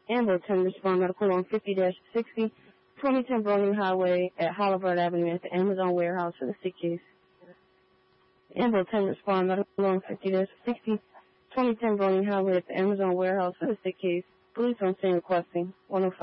Amber 10 respond medical on 50-60, 2010 Broning Highway at Hollywood Avenue at the Amazon warehouse for the sick case. Amber 10 respond medical on 50-60, 2010 Broning Highway at the Amazon warehouse for the sick case. Police on scene requesting 105.